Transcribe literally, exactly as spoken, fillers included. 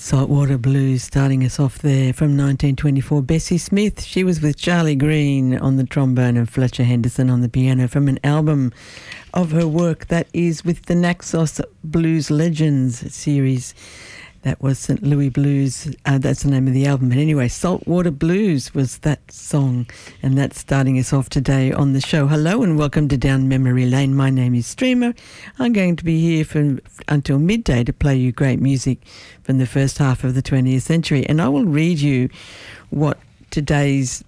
Saltwater Blues starting us off there from nineteen twenty-four. Bessie Smith, she was with Charlie Green on the trombone and Fletcher Henderson on the piano from an album of her work that is with the Naxos Blues Legends series. That was Saint Louis Blues. Uh, that's the name of the album. But anyway, Saltwater Blues was that song, and that's starting us off today on the show. Hello and welcome to Down Memory Lane. My name is Streamer. I'm going to be here for until midday to play you great music from the first half of the twentieth century, and I will read you what today's